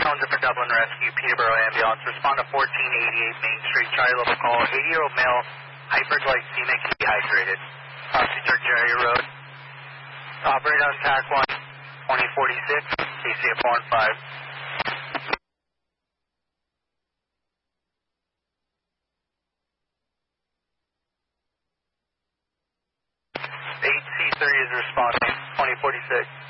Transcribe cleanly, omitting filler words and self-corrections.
Tones for Dublin Rescue, Peterborough Ambulance. Respond to 1488 Main Street. Charlie level call. 80-year-old male, hyperglycemic, dehydrated. Officer Jerry Road. Operate on TAC 1, 2046, KCF 415. 8C3 is responding, 2046.